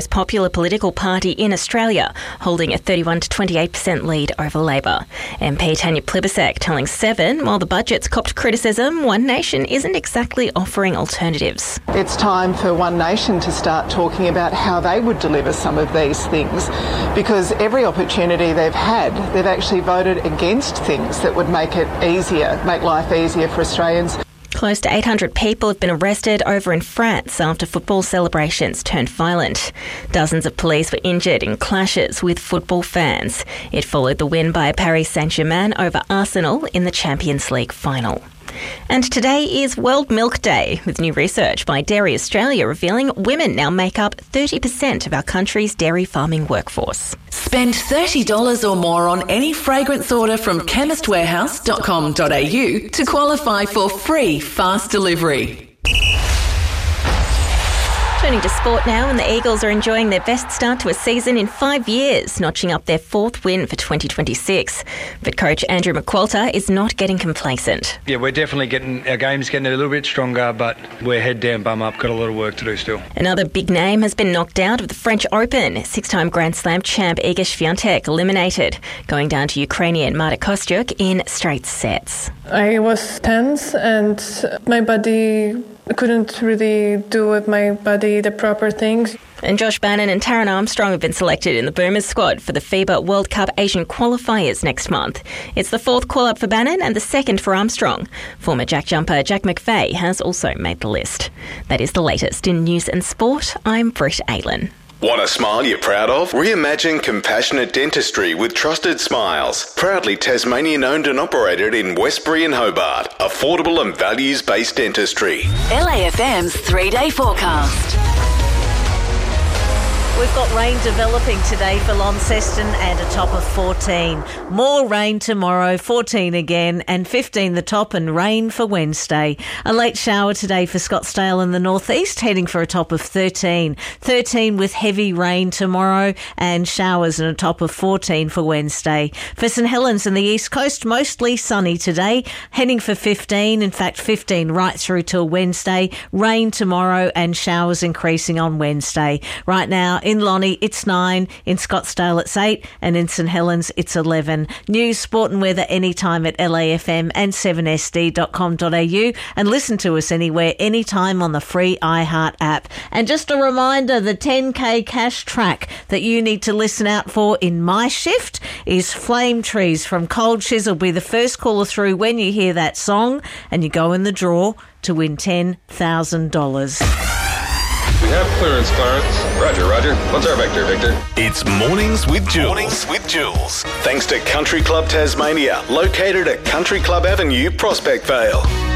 popular political party in Australia, holding a 31 to 28% lead over Labor. MP Tanya Plibersek telling Seven, while the budget's copped criticism, One Nation isn't exactly offering alternatives. It's time for One Nation to start talking about how they would deliver some of these things, because every opportunity they've had, they've actually voted against things that would make it easier, make life easier for Australians. Close to 800 people have been arrested over in France after football celebrations turned violent. Dozens of police were injured in clashes with football fans. It followed the win by Paris Saint-Germain over Arsenal in the Champions League final. And today is World Milk Day, with new research by Dairy Australia revealing women now make up 30% of our country's dairy farming workforce. Spend $30 or more on any fragrance order from chemistwarehouse.com.au to qualify for free fast delivery. Turning to sport now, and the Eagles are enjoying their best start to a season in 5 years, notching up their fourth win for 2026. But coach Andrew McQualter is not getting complacent. Yeah, we're definitely our game's getting a little bit stronger, but we're head down, bum up, got a lot of work to do still. Another big name has been knocked out of the French Open. Six-time Grand Slam champ Iga Swiatek eliminated, going down to Ukrainian Marta Kostyuk in straight sets. I was tense and my body couldn't really do with my body the proper things. And Josh Bannon and Taryn Armstrong have been selected in the Boomers squad for the FIBA World Cup Asian qualifiers next month. It's the fourth call-up for Bannon and the second for Armstrong. Former Jack jumper Jack McVeigh has also made the list. That is the latest in news and sport. I'm Britt Aylan. Want a smile you're proud of? Reimagine compassionate dentistry with Trusted Smiles. Proudly Tasmanian owned and operated in Westbury and Hobart. Affordable and values-based dentistry. LAFM's 3-day forecast. We've got rain developing today for Launceston and a top of 14. More rain tomorrow, 14 again, and 15 the top, and rain for Wednesday. A late shower today for Scottsdale in the northeast, heading for a top of 13. 13 with heavy rain tomorrow and showers and a top of 14 for Wednesday. For St Helens and the east coast, mostly sunny today, heading for 15. In fact, 15 right through till Wednesday. Rain tomorrow and showers increasing on Wednesday. Right now, in Lonnie, it's 9. In Scottsdale, it's 8. And in St Helens, it's 11. News, sport and weather anytime at LAFM and 7sd.com.au. And listen to us anywhere, anytime on the free iHeart app. And just a reminder, the 10K cash track that you need to listen out for in my shift is Flame Trees from Cold Chisel. Be the first caller through when you hear that song, and you go in the draw to win $10,000. We have clearance, Clarence. Roger. What's our vector, Victor? It's Mornings with Jules. Thanks to Country Club Tasmania, located at Country Club Avenue, Prospect Vale.